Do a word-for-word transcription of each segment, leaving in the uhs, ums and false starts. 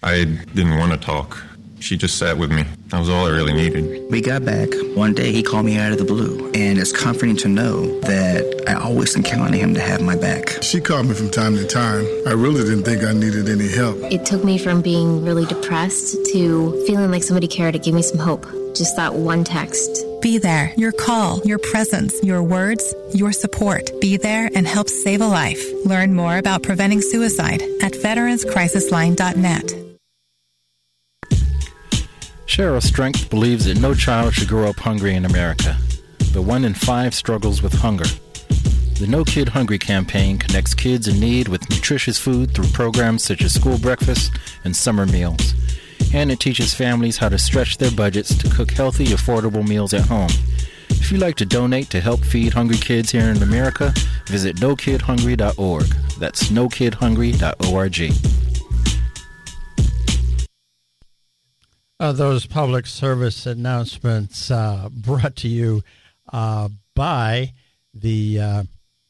I didn't want to talk. She just sat with me. That was all I really needed. We got back. One day he called me out of the blue, and it's comforting to know that I always can count on him to have my back. She called me from time to time. I really didn't think I needed any help. It took me from being really depressed to feeling like somebody cared. It gave me some hope. Just that one text. Be there. Your call, your presence, your words, your support. Be there and help save a life. Learn more about preventing suicide at veterans crisis line dot net. Cheryl Strength believes that no child should grow up hungry in America, but one in five struggles with hunger. The No Kid Hungry campaign connects kids in need with nutritious food through programs such as school breakfast and summer meals. And it teaches families how to stretch their budgets to cook healthy, affordable meals at home. If you'd like to donate to help feed hungry kids here in America, visit no kid hungry dot org. That's no kid hungry dot org. Uh, those public service announcements uh, brought to you uh, by the uh,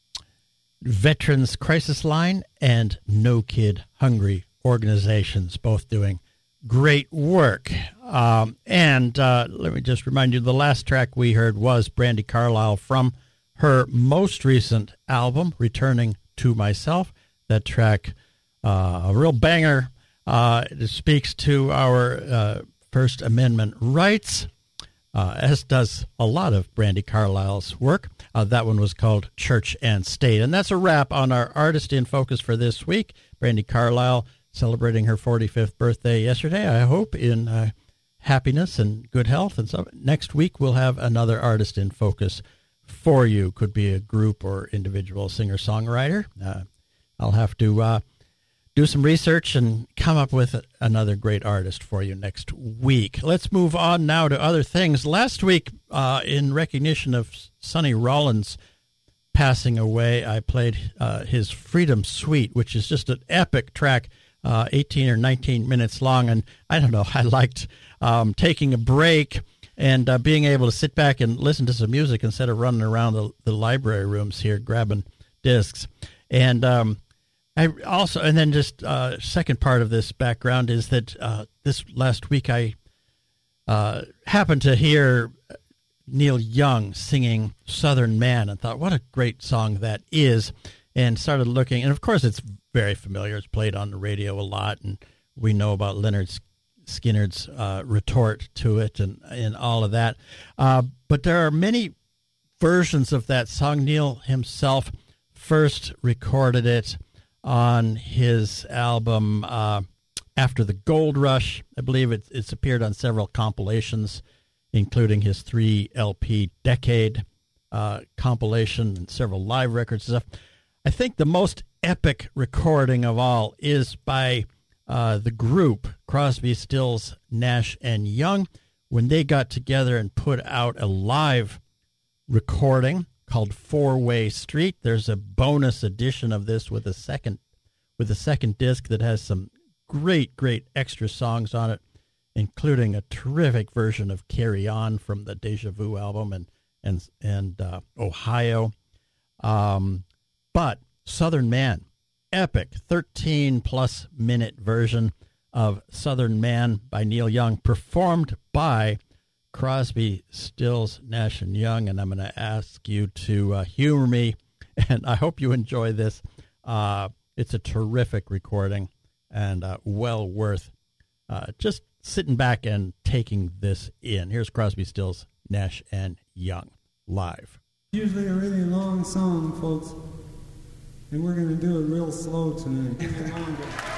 Veterans Crisis Line and No Kid Hungry organizations, both doing great work. Um, and uh, let me just remind you, the last track we heard was Brandi Carlile from her most recent album, Returning to Myself. That track, uh, a real banger. Uh, it speaks to our uh, First Amendment rights, uh, as does a lot of Brandi Carlile's work. Uh, that one was called Church and State. And that's a wrap on our Artist in Focus for this week. Brandi Carlile celebrating her forty-fifth birthday yesterday, I hope, in uh, happiness and good health. And so next week we'll have another Artist in Focus for you. Could be a group or individual singer-songwriter. Uh, I'll have to uh, do some research and come up with another great artist for you next week. Let's move on now to other things. Last week, uh, in recognition of Sonny Rollins passing away, I played uh, his Freedom Suite, which is just an epic track, uh, eighteen or nineteen minutes long. And I don't know, I liked um, taking a break and uh, being able to sit back and listen to some music instead of running around the, the library rooms here grabbing discs. And um, I also, and then just uh, second part of this background is that uh, this last week I uh, happened to hear Neil Young singing Southern Man and thought, what a great song that is, and started looking. And, of course, it's very familiar. It's played on the radio a lot, and we know about Leonard Skinner's uh, retort to it and, and all of that. Uh, but there are many versions of that song. Neil himself first recorded it on his album uh, After the Gold Rush. I believe it, it's appeared on several compilations, including his three L P Decade uh, compilation and several live records and stuff. I think the most epic recording of all is by uh, the group Crosby, Stills, Nash and Young, when they got together and put out a live recording called Four-Way Street. There's a bonus edition of this with a second with a second disc that has some great, great extra songs on it, including a terrific version of Carry On from the Deja Vu album and and and uh, Ohio. Um, but Southern Man, epic thirteen-plus minute version of Southern Man by Neil Young, performed by Crosby, Stills, Nash and Young, and I'm going to ask you to uh, humor me, and I hope you enjoy this. Uh, it's a terrific recording and uh, well worth uh, just sitting back and taking this in. Here's Crosby, Stills, Nash and Young live. Usually a really long song, folks, and we're going to do it real slow tonight.